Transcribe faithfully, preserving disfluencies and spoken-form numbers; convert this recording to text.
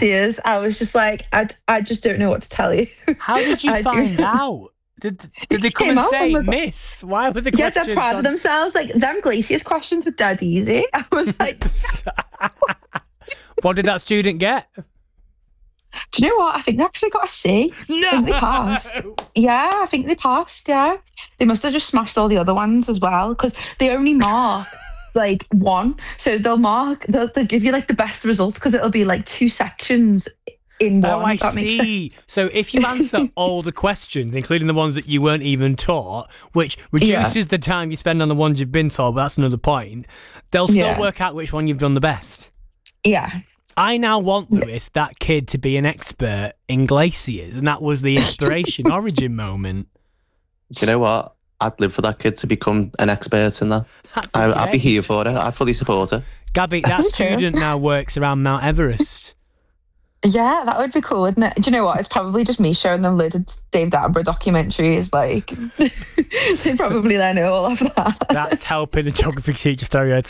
glaciers, I was just like, I, I just don't know what to tell you. How did you I find do. out? Did did they come Came and out say, and was like- Miss, why were the Yeah, questions they're proud on- of themselves. Like, them glaciers questions were dead easy. I was like, What did that student get? do you know what? I think they actually got a C. No! I think they passed. Yeah, I think they passed, yeah. They must have just smashed all the other ones as well, because they only mark like one. So they'll mark, they'll, they'll give you like the best results, because it'll be like two sections in one. Oh, I if that makes see. sense. So if you answer all the questions, including the ones that you weren't even taught, which reduces Yeah. the time you spend on the ones you've been taught, but that's another point, they'll still Yeah. work out which one you've done the best. Yeah. I now want, Lewis, that kid to be an expert in glaciers, and that was the inspiration origin moment. Do you know what? I'd live for that kid to become an expert in that. That's I, I'd be great. here for it. I fully support it. Gabby, that True. student now works around Mount Everest. Yeah, that would be cool, wouldn't it? Do you know what? It's probably just me showing them loads of David Attenborough documentaries. Like, they probably then know all of that. That's helping a geography teacher stereotype